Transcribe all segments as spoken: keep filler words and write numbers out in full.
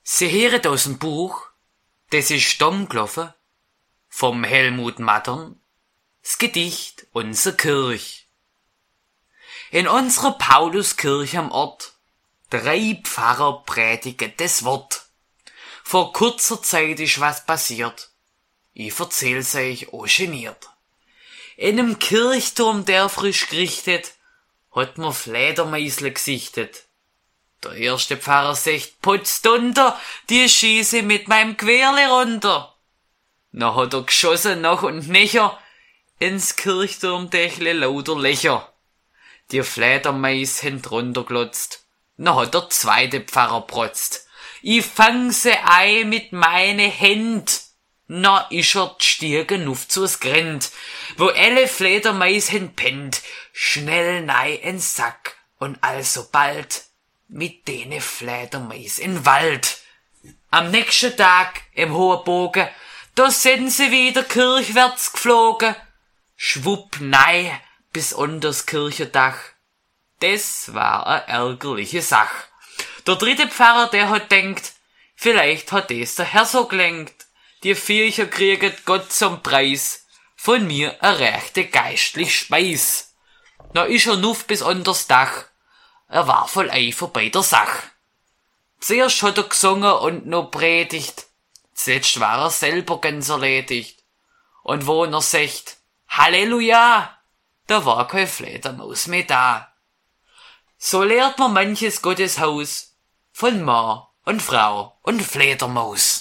Sie hören aus dem Buch, das ist Stamm gelaufen, vom Helmut Mattern, das Gedicht Unser Kirch. In unserer Pauluskirche am Ort, drei Pfarrer predigen das Wort. Vor kurzer Zeit ist was passiert, ich erzähl's euch auch geniert. In einem Kirchturm, der frisch gerichtet, hat man Fledermäusle gesichtet. Der erste Pfarrer sagt, putzt unter, die schieße mit meinem Querle runter. Na hat er geschossen, nach und nächer, ins Kirchturmdächle lauter Löcher. Die Fledermäus haben runterglotzt. Na hat der zweite Pfarrer protzt. Ich fang sie ein mit meine Händ. Na ist er gestiegen auf zu's Grind, wo alle Fledermäus hen pennt, schnell nei ins Sack und alsobald mit dene Fledermäus in Wald. Am nächsten Tag im hohen Bogen, da sind sie wieder kirchwärts geflogen, schwupp nei bis unters Kirchendach. Das war a ärgerliche Sach. Der dritte Pfarrer, der hat denkt, vielleicht hat des der Herr so gelenkt. Die Viecher krieget Gott zum Preis, von mir a rechte geistlich Speis. Na ist er nuff bis unters Dach, er war voll Eifer bei der Sach. Zuerst hat er gesungen und noch predigt, zuletzt war er selber ganz erledigt. Und wo er sagt, Halleluja, da war kein Fledermaus mehr da. So lehrt man manches Gottes Haus, von Mann und Frau und Fledermaus.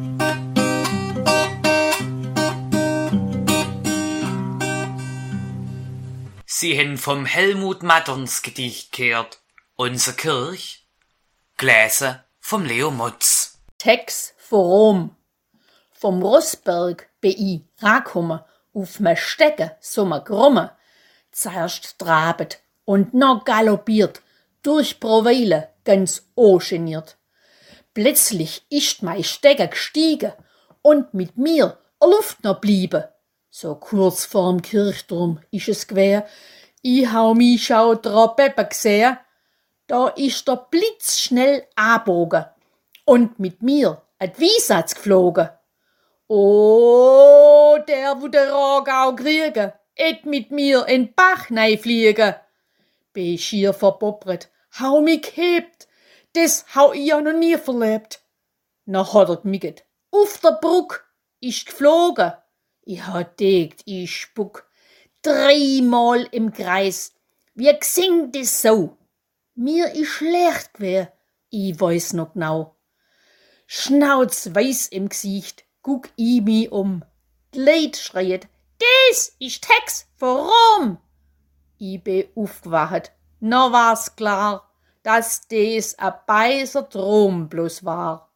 Sie hen vom Helmut Matterns Gedicht gehört, Unser Kirch, gelesen vom Leo Motz. Text von Rom. Vom Rossberg bin ich rangekommen, auf me Stecken so me grumme, zuerst trabet und noch galoppiert, durch Proweile ganz ungeniert. Plötzlich ist mei Stecker gestiegen und mit mir a Luft noch bliebe. So kurz vorm Kirchturm ist es gewär, ich hau mi schau dra Peppe gesehen, da ist der Blitz schnell abogen und mit mir et Wiesatz geflogen. Oh, der wo der Ragau kriege, et mit mir in Bach nei fliege. Bin schier verboppret, hau mi gehebt, des hau ich ja noch nie verlebt. Na hat er gmiget, auf der Bruck ist geflogen. Ich hat degt, ich spuck, dreimal im Kreis. Wie gsingt es so? Mir ist schlecht gewär, ich weiß noch genau. Schnauzweiß im Gesicht, guck ich mi um. Die Leid schreit, des ist Hex, warum? Ich bin aufgewacht, no war's klar, dass des a beiser Traum bloß war.